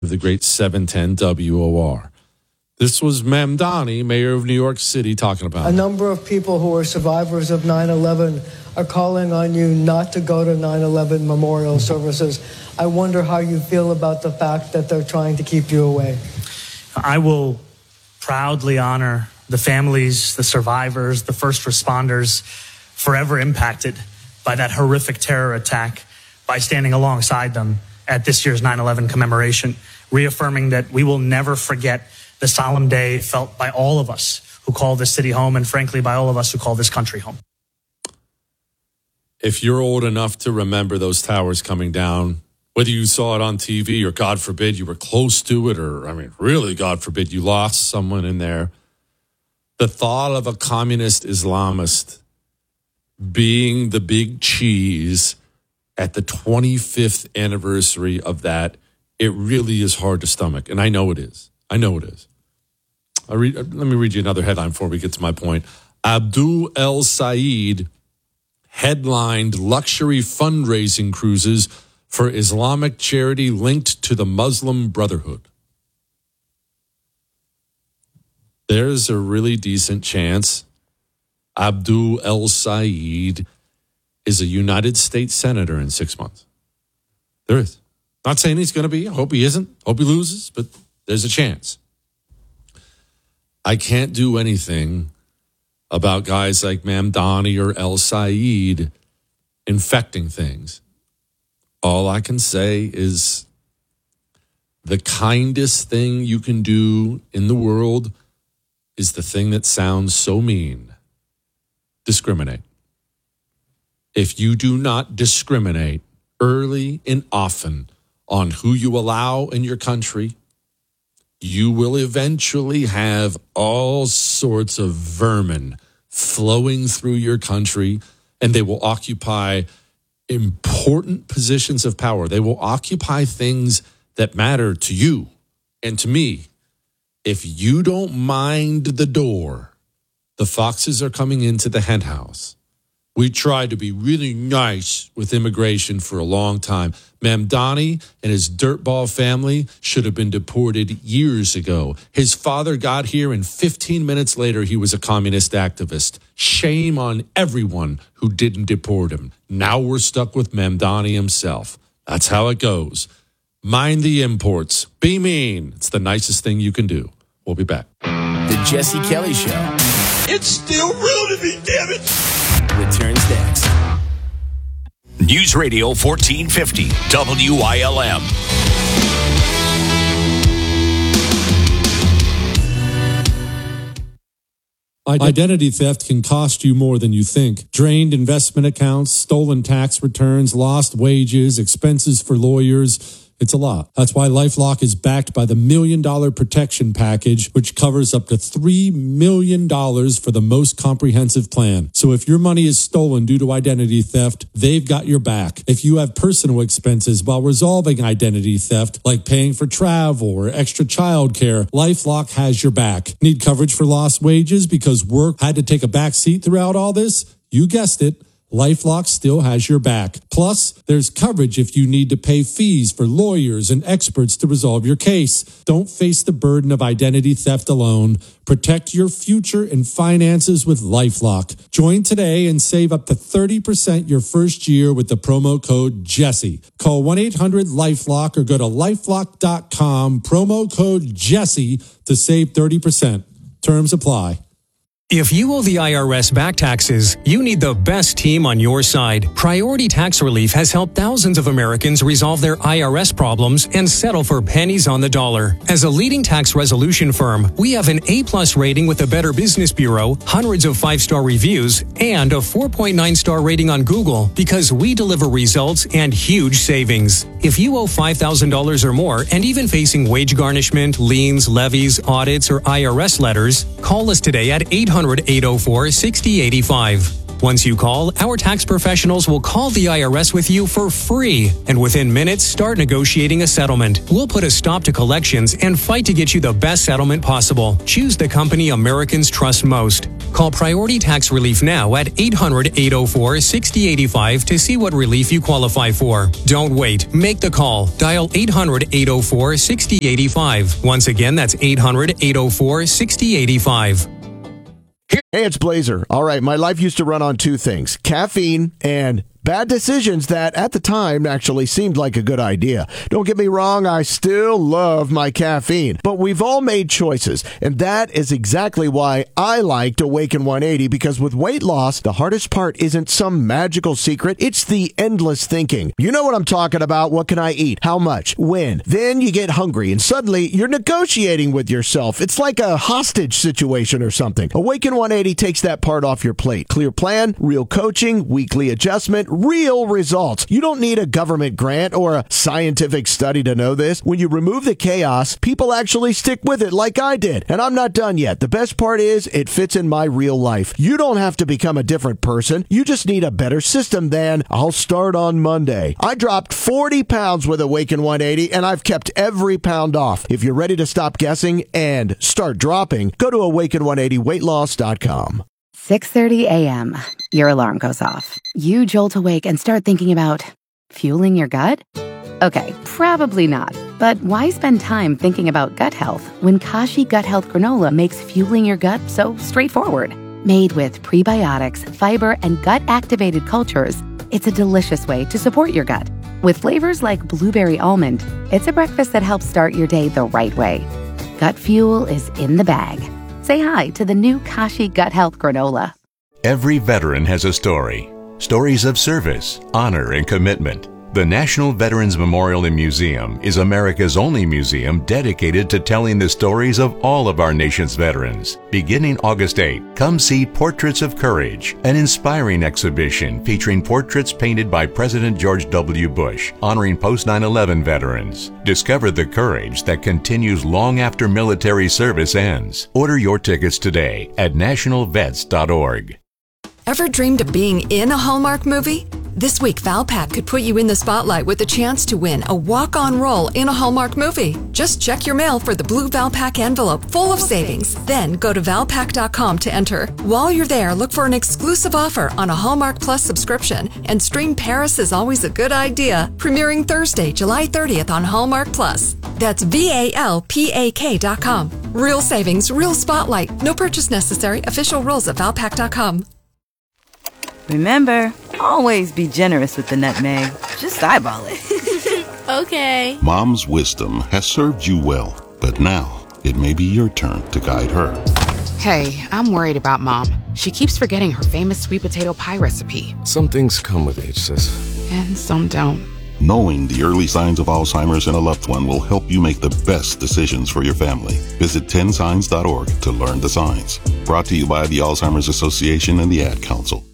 the great 710 WOR. This was Mamdani, mayor of New York City, talking about a number of people who are survivors of 9/11 are calling on you not to go to 9/11 memorial services. I wonder how you feel about the fact that they're trying to keep you away. I will proudly honor the families, the survivors, the first responders forever impacted by that horrific terror attack by standing alongside them at this year's 9/11 commemoration, reaffirming that we will never forget the solemn day felt by all of us who call this city home and, frankly, by all of us who call this country home. If you're old enough to remember those towers coming down, whether you saw it on TV or, God forbid, you were close to it or, really, God forbid, you lost someone in there, the thought of a communist Islamist being the big cheese at the 25th anniversary of that, it really is hard to stomach. And I know it is. Let me read you another headline before we get to my point. Abdul El Sayed headlined luxury fundraising cruises for Islamic charity linked to the Muslim Brotherhood. There's a really decent chance Abdul El Sayed is a United States Senator in 6 months. There is. Not saying he's going to be. I hope he isn't. Hope he loses, but there's a chance. I can't do anything about guys like Mamdani or El Sayed infecting things. All I can say is the kindest thing you can do in the world is the thing that sounds so mean. Discriminate. If you do not discriminate early and often on who you allow in your country, you will eventually have all sorts of vermin flowing through your country, and they will occupy important positions of power. They will occupy things that matter to you and to me. If you don't mind the door, the foxes are coming into the hen house. We tried to be really nice with immigration for a long time. Mamdani and his dirtball family should have been deported years ago. His father got here, and 15 minutes later, he was a communist activist. Shame on everyone who didn't deport him. Now we're stuck with Mamdani himself. That's how it goes. Mind the imports. Be mean. It's the nicest thing you can do. We'll be back. The Jesse Kelly Show. It's still real to me, damn it. Returns next. News Radio 1450 WILM. Identity theft can cost you more than you think. Drained investment accounts, stolen tax returns, lost wages, expenses for lawyers. It's a lot. That's why LifeLock is backed by the $1 Million Protection Package, which covers up to $3 million for the most comprehensive plan. So if your money is stolen due to identity theft, they've got your back. If you have personal expenses while resolving identity theft, like paying for travel or extra child care, LifeLock has your back. Need coverage for lost wages because work had to take a back seat throughout all this? You guessed it. LifeLock still has your back. Plus, there's coverage if you need to pay fees for lawyers and experts to resolve your case. Don't face the burden of identity theft alone. Protect your future and finances with LifeLock. Join today and save up to 30% your first year with the promo code Jesse. Call 1-800-LifeLock or go to LifeLock.com, promo code Jesse to save 30%. Terms apply. If you owe the IRS back taxes, you need the best team on your side. Priority Tax Relief has helped thousands of Americans resolve their IRS problems and settle for pennies on the dollar. As a leading tax resolution firm, we have an A+ rating with the Better Business Bureau, hundreds of 5-star reviews, and a 4.9-star rating on Google because we deliver results and huge savings. If you owe $5,000 or more and even facing wage garnishment, liens, levies, audits, or IRS letters, call us today at 800-804-6085. Once you call, our tax professionals will call the IRS with you for free, and within minutes, start negotiating a settlement. We'll put a stop to collections and fight to get you the best settlement possible. Choose the company Americans trust most. Call Priority Tax Relief now at 800-804-6085 to see what relief you qualify for. Don't wait. Make the call. Dial 800-804-6085. Once again, that's 800-804-6085. Hey, it's Blazer. All right, my life used to run on two things: caffeine and bad decisions that at the time actually seemed like a good idea. Don't get me wrong, I still love my caffeine, but we've all made choices, and that is exactly why I liked Awaken 180, because with weight loss, the hardest part isn't some magical secret, it's the endless thinking. You know what I'm talking about. What can I eat? How much? When? Then you get hungry, and suddenly you're negotiating with yourself. It's like a hostage situation or something. Awaken 180 takes that part off your plate. Clear plan, real coaching, weekly adjustment, real results. You don't need a government grant or a scientific study to know this. When you remove the chaos, people actually stick with it like I did. And I'm not done yet. The best part is it fits in my real life. You don't have to become a different person. You just need a better system than I'll start on Monday. I dropped 40 pounds with Awaken 180 and I've kept every pound off. If you're ready to stop guessing and start dropping, go to awaken180weightloss.com. 6:30 a.m. Your alarm goes off. You jolt awake and start thinking about fueling your gut? Okay, probably not. But why spend time thinking about gut health when Kashi Gut Health Granola makes fueling your gut so straightforward? Made with prebiotics, fiber, and gut-activated cultures, it's a delicious way to support your gut. With flavors like blueberry almond, it's a breakfast that helps start your day the right way. Gut fuel is in the bag. Say hi to the new Kashi Gut Health Granola. Every veteran has a story. Stories of service, honor, and commitment. The National Veterans Memorial and Museum is America's only museum dedicated to telling the stories of all of our nation's veterans. Beginning August 8, come see Portraits of Courage, an inspiring exhibition featuring portraits painted by President George W. Bush, honoring post-9/11 veterans. Discover the courage that continues long after military service ends. Order your tickets today at nationalvets.org. Ever dreamed of being in a Hallmark movie? This week, Valpak could put you in the spotlight with a chance to win a walk-on role in a Hallmark movie. Just check your mail for the blue Valpak envelope full of savings. Then go to Valpak.com to enter. While you're there, look for an exclusive offer on a Hallmark Plus subscription and stream Paris is Always a Good Idea, premiering Thursday, July 30th on Hallmark Plus. That's VALPAK.com. Real savings, real spotlight. No purchase necessary. Official rules at Valpak.com. Remember, always be generous with the nutmeg. Just eyeball it. Okay. Mom's wisdom has served you well, but now it may be your turn to guide her. Hey, I'm worried about Mom. She keeps forgetting her famous sweet potato pie recipe. Some things come with age, sis. And some don't. Knowing the early signs of Alzheimer's in a loved one will help you make the best decisions for your family. Visit 10signs.org to learn the signs. Brought to you by the Alzheimer's Association and the Ad Council.